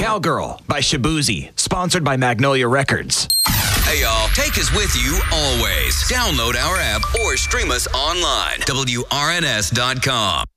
Cowgirl by Shabuzi, sponsored by Magnolia Records. Hey, y'all. Take us with you always. Download our app or stream us online. WRNS.com.